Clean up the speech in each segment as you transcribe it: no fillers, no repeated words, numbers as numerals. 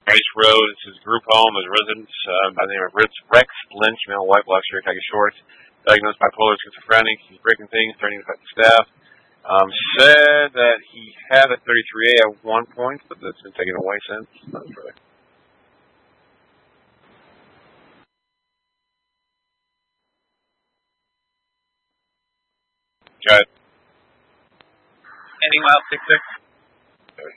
Rice Road. This is a group home. There's a residence by the name of Rex Lynch, male, white, black shirt, khaki shorts, diagnosed bipolar, schizophrenic. He's breaking things, threatening to fight the staff. Said that he had a 33A at one point, but that's been taken away since. Got it. Ending loud 6-6. Okay.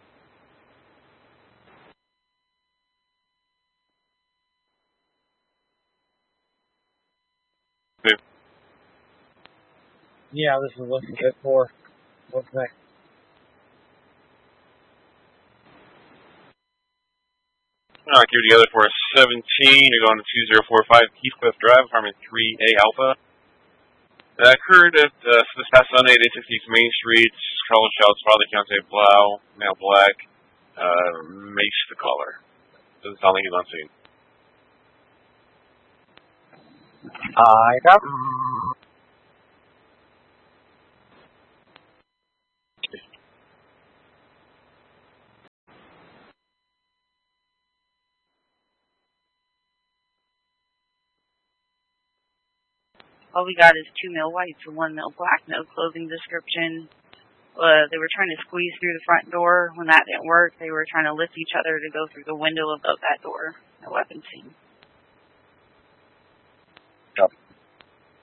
Yeah, this is looking good for. What's next? You're together for a 17. You're going to 2045 Heathcliff Drive, apartment 3A Alpha. That occurred at this past Sunday at 860 Main Street. Caller shouts, father, Keontae Blau, male black, mace the caller. Doesn't sound like he's on scene. I got. All we got is 2 male whites and 1 male black. No clothing description. They were trying to squeeze through the front door. When that didn't work, they were trying to lift each other to go through the window above that door. No weapon seen.